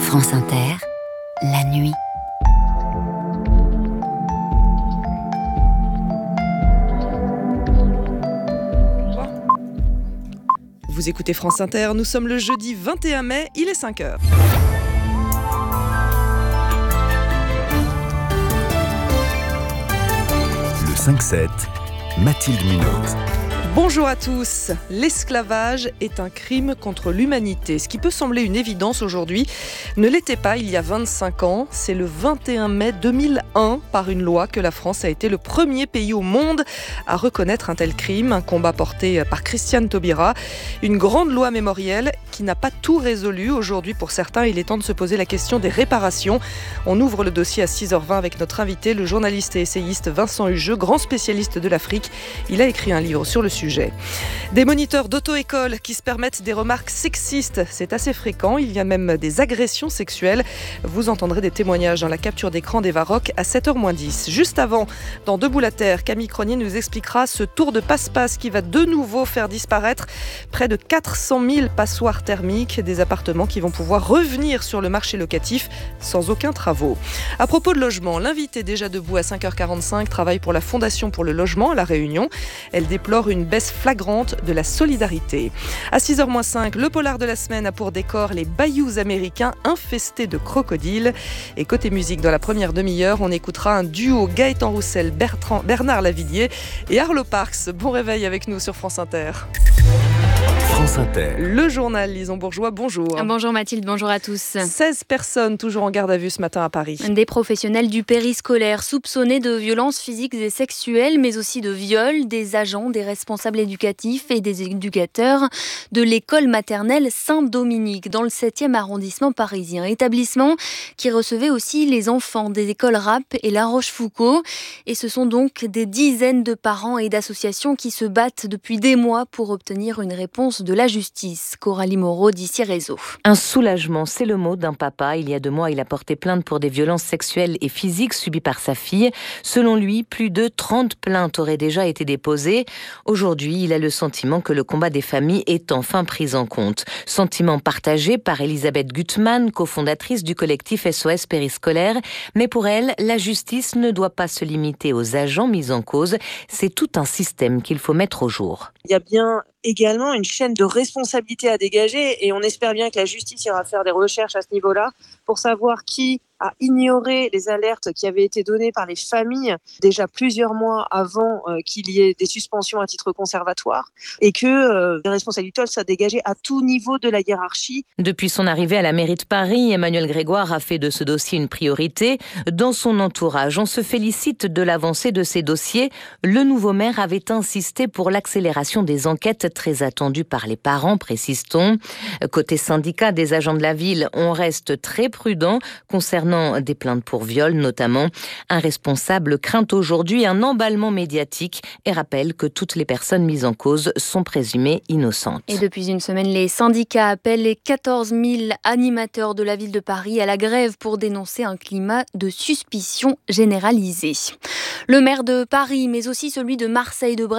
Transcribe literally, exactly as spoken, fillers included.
France Inter, la nuit. Vous écoutez France Inter, nous sommes le jeudi vingt et un mai, il est cinq heures. Le cinq sept, Mathilde Munoz. Bonjour à tous. L'esclavage est un crime contre l'humanité. Ce qui peut sembler une évidence aujourd'hui ne l'était pas il y a vingt-cinq ans. C'est le vingt et un mai deux mille un, par une loi, que la France a été le premier pays au monde à reconnaître un tel crime. Un combat porté par Christiane Taubira. Une grande loi mémorielle qui n'a pas tout résolu. Aujourd'hui, pour certains, il est temps de se poser la question des réparations. On ouvre le dossier à six heures vingt avec notre invité, le journaliste et essayiste Vincent Hugeux, grand spécialiste de l'Afrique. Il a écrit un livre sur le sujet. Sujet. Des moniteurs d'auto-école qui se permettent des remarques sexistes, c'est assez fréquent. Il y a même des agressions sexuelles. Vous entendrez des témoignages dans la capture d'écran d'Eva Rock à sept heures moins dix. Juste avant, dans Debout la Terre, Camille Cronier nous expliquera ce tour de passe-passe qui va de nouveau faire disparaître près de quatre cent mille passoires thermiques, des appartements qui vont pouvoir revenir sur le marché locatif sans aucun travaux. À propos de logement, l'invité déjà debout à cinq heures quarante-cinq travaille pour la Fondation pour le logement à La Réunion. Elle déplore une baisse flagrante de la solidarité. À six heures moins cinq, le polar de la semaine a pour décor les bayous américains infestés de crocodiles. Et côté musique, dans la première demi-heure, on écoutera un duo Gaëtan Roussel, Bertrand, Bernard Lavillier et Arlo Parks. Bon réveil avec nous sur France Inter. France Inter. Le journal Lison Bourgeois, bonjour. Bonjour Mathilde, bonjour à tous. seize personnes toujours en garde à vue ce matin à Paris. Des professionnels du périscolaire soupçonnés de violences physiques et sexuelles, mais aussi de viols, des agents, des responsables éducatifs et des éducateurs de l'école maternelle Saint-Dominique dans le septième arrondissement parisien. Établissement qui recevait aussi les enfants des écoles Rapp et La Rochefoucauld. Et ce sont donc des dizaines de parents et d'associations qui se battent depuis des mois pour obtenir une réponse de la justice. Coralie Moreau d'ici Réseau. Un soulagement, c'est le mot d'un papa. Il y a deux mois, il a porté plainte pour des violences sexuelles et physiques subies par sa fille. Selon lui, plus de trente plaintes auraient déjà été déposées. Aujourd'hui, il a le sentiment que le combat des familles est enfin pris en compte. Sentiment partagé par Elisabeth Gutmann, cofondatrice du collectif S O S Périscolaire. Mais pour elle, la justice ne doit pas se limiter aux agents mis en cause. C'est tout un système qu'il faut mettre au jour. Il y a bien également une chaîne de responsabilité à dégager et on espère bien que la justice ira faire des recherches à ce niveau-là pour savoir qui a ignoré les alertes qui avaient été données par les familles déjà plusieurs mois avant euh, qu'il y ait des suspensions à titre conservatoire et que euh, les responsabilités soient dégagées à tout niveau de la hiérarchie. Depuis son arrivée à la mairie de Paris, Emmanuel Grégoire a fait de ce dossier une priorité. Dans son entourage, on se félicite de l'avancée de ces dossiers. Le nouveau maire avait insisté pour l'accélération des enquêtes très attendues par les parents, précise-t-on. Côté syndicat des agents de la ville, on reste très prudent concernant des plaintes pour viol notamment. Un responsable craint aujourd'hui un emballement médiatique et rappelle que toutes les personnes mises en cause sont présumées innocentes. Et depuis une semaine, les syndicats appellent les quatorze mille animateurs de la ville de Paris à la grève pour dénoncer un climat de suspicion généralisée. Le maire de Paris, mais aussi celui de Marseille, de Brest,